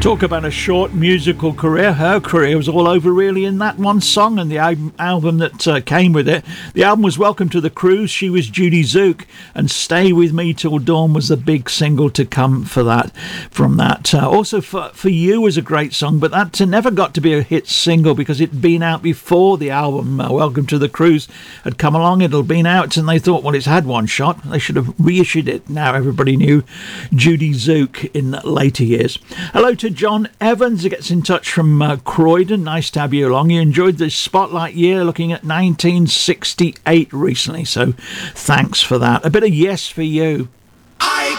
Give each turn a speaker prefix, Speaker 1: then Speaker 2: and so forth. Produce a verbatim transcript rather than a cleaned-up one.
Speaker 1: Talk about a short musical career. Her career was all over really in that one song and the al- album that uh, came with it. The album was Welcome to the Cruise. She was Judy Zook, and Stay With Me Till Dawn was the big single to come for that. From that, uh, also for for You was a great song, but that uh, never got to be a hit single because it'd been out before the album uh, Welcome to the Cruise had come along. It had been out, and they thought, well, it's had one shot. They should have reissued it. Now everybody knew Judy Zook in later years. Hello to John Evans, who gets in touch from uh, Croydon. Nice to have you along. You enjoyed the Spotlight year looking at nineteen sixty-eight recently, so thanks for that. A bit of Yes for You.